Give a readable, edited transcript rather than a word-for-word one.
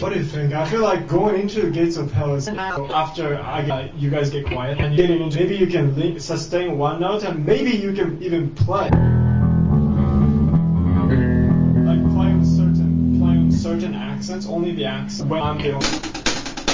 What do you think? I feel like going into the Gates of Hell is after you guys get quiet and getting into, maybe you can sustain one note and maybe you can even play. Like play on certain accents, only the accent when I'm the only.